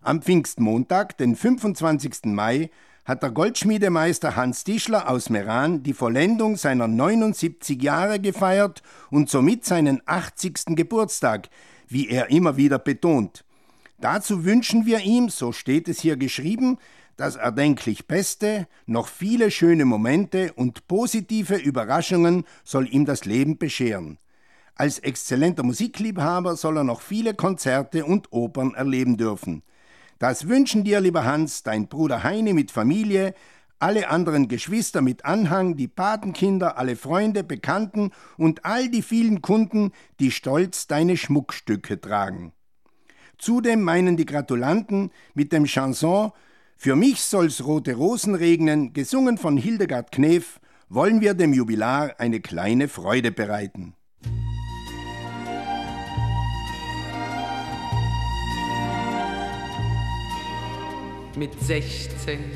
Am Pfingstmontag, den 25. Mai, hat der Goldschmiedemeister Hans Tischler aus Meran die Vollendung seiner 79 Jahre gefeiert und somit seinen 80. Geburtstag, wie er immer wieder betont. Dazu wünschen wir ihm, so steht es hier geschrieben, das erdenklich Beste, noch viele schöne Momente und positive Überraschungen soll ihm das Leben bescheren. Als exzellenter Musikliebhaber soll er noch viele Konzerte und Opern erleben dürfen. Das wünschen dir, lieber Hans, dein Bruder Heini mit Familie, alle anderen Geschwister mit Anhang, die Patenkinder, alle Freunde, Bekannten und all die vielen Kunden, die stolz deine Schmuckstücke tragen. Zudem meinen die Gratulanten mit dem Chanson »Für mich soll's rote Rosen regnen«, gesungen von Hildegard Knef, wollen wir dem Jubilar eine kleine Freude bereiten. Mit 16